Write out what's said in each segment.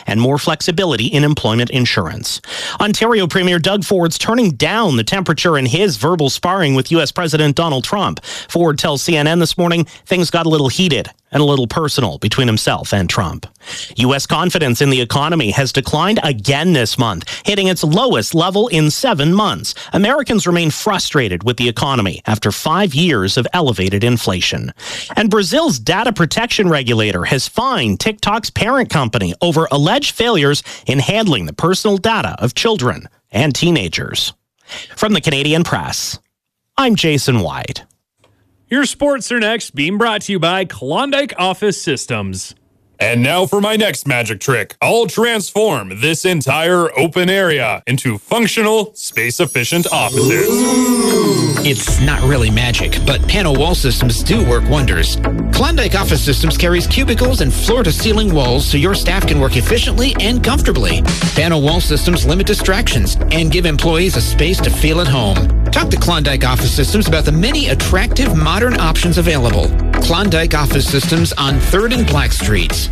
and more flexibility in employment insurance. Ontario Premier Doug Ford's turning down the temperature in his verbal sparring with U.S. President Donald Trump. Ford tells CNN this morning things got a little heated and a little personal between himself and Trump. U.S. confidence in the economy has declined again this month, hitting its lowest level in 7 months. Americans remain frustrated with the economy after 5 years of elevated inflation. And Brazil's data protection regulator has fined TikTok's parent company over alleged failures in handling the personal data of children and teenagers. From the Canadian Press, I'm Jason White. Your sports are next, being brought to you by Klondike Office Systems. And now for my next magic trick. I'll transform this entire open area into functional, space-efficient offices. It's not really magic, but panel wall systems do work wonders. Klondike Office Systems carries cubicles and floor-to-ceiling walls so your staff can work efficiently and comfortably. Panel wall systems limit distractions and give employees a space to feel at home. Talk to Klondike Office Systems about the many attractive modern options available. Klondike Office Systems on 3rd and Black Streets.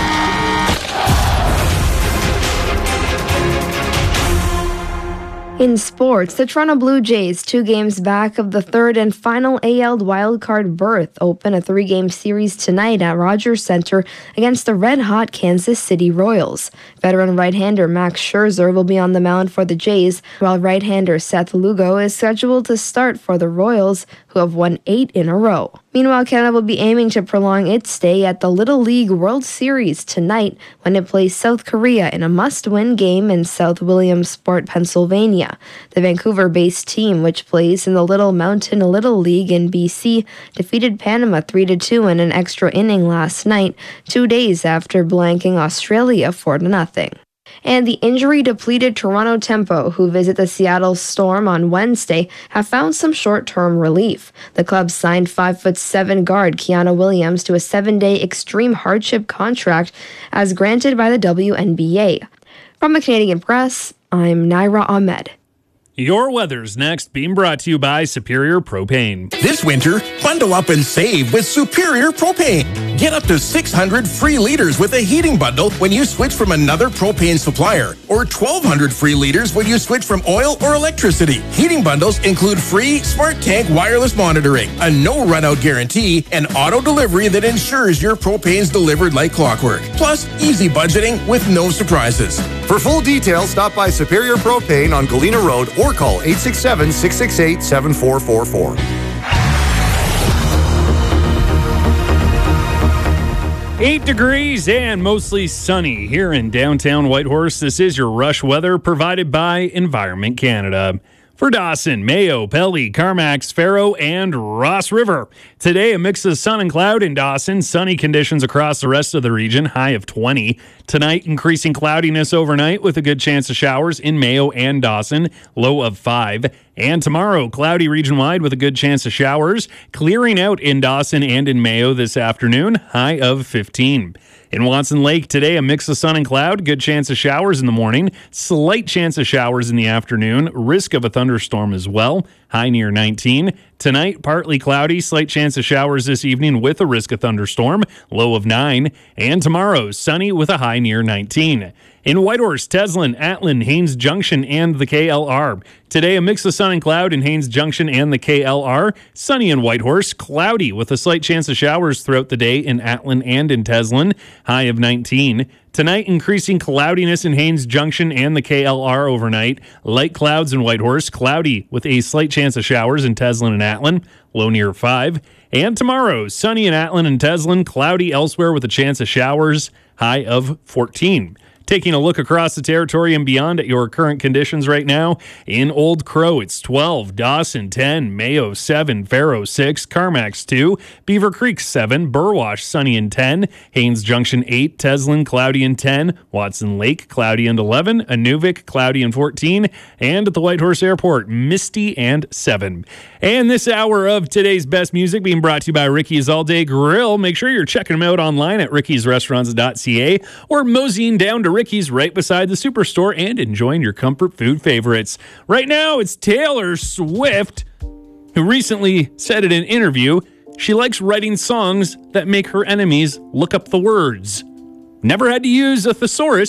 In sports, the Toronto Blue Jays, 2 games back of the 3rd and final AL wildcard berth, open a 3-game series tonight at Rogers Centre against the red-hot Kansas City Royals. Veteran right-hander Max Scherzer will be on the mound for the Jays, while right-hander Seth Lugo is scheduled to start for the Royals, who have won 8 in a row. Meanwhile, Canada will be aiming to prolong its stay at the Little League World Series tonight when it plays South Korea in a must-win game in South Williamsport, Pennsylvania. The Vancouver-based team, which plays in the Little Mountain Little League in BC, defeated Panama 3-2 in an extra inning last night, 2 days after blanking Australia 4-0. And the injury-depleted Toronto Tempo, who visit the Seattle Storm on Wednesday, have found some short-term relief. The club signed 5'7" guard Keanu Williams to a 7-day extreme hardship contract as granted by the WNBA. From the Canadian Press, I'm Naira Ahmed. Your weather's next, being brought to you by Superior Propane. This winter, bundle up and save with Superior Propane. Get up to 600 free liters with a heating bundle when you switch from another propane supplier, or 1,200 free liters when you switch from oil or electricity. Heating bundles include free Smart Tank wireless monitoring, a no run-out guarantee, and auto delivery that ensures your propane's delivered like clockwork. Plus, easy budgeting with no surprises. For full details, stop by Superior Propane on Galena Road or call 867-668-7444. 8 degrees and mostly sunny here in downtown Whitehorse. This is your rush weather provided by Environment Canada. For Dawson, Mayo, Pelly, Carmax, Faro, and Ross River. Today, a mix of sun and cloud in Dawson. Sunny conditions across the rest of the region, high of 20. Tonight, increasing cloudiness overnight with a good chance of showers in Mayo and Dawson, low of 5. And tomorrow, cloudy region-wide with a good chance of showers. Clearing out in Dawson and in Mayo this afternoon, high of 15. In Watson Lake today, a mix of sun and cloud, good chance of showers in the morning, slight chance of showers in the afternoon, risk of a thunderstorm as well, high near 19. Tonight, partly cloudy, slight chance of showers this evening with a risk of thunderstorm, low of 9. And tomorrow, sunny with a high near 19. In Whitehorse, Teslin, Atlin, Haines Junction, and the KLR. Today, a mix of sun and cloud in Haines Junction and the KLR. Sunny in Whitehorse, cloudy with a slight chance of showers throughout the day in Atlin and in Teslin, high of 19. Tonight, increasing cloudiness in Haines Junction and the KLR overnight. Light clouds in Whitehorse, cloudy with a slight chance of showers in Teslin and Atlin, low near 5. And tomorrow, sunny in Atlin and Teslin, cloudy elsewhere with a chance of showers, high of 14. Taking a look across the territory and beyond at your current conditions right now. In Old Crow, it's 12, Dawson 10, Mayo 7, Faro 6, Carmax 2, Beaver Creek 7, Burwash sunny and 10, Haines Junction 8, Teslin cloudy and 10, Watson Lake cloudy and 11, Inuvik cloudy and 14, and at the Whitehorse Airport, misty and 7. And this hour of today's best music being brought to you by Ricky's All Day Grill. Make sure you're checking them out online at rickysrestaurants.ca or moseying down to Ricky's right beside the Superstore and enjoying your comfort food favorites. Right now, it's Taylor Swift, who recently said in an interview she likes writing songs that make her enemies look up the words. Never had to use a thesaurus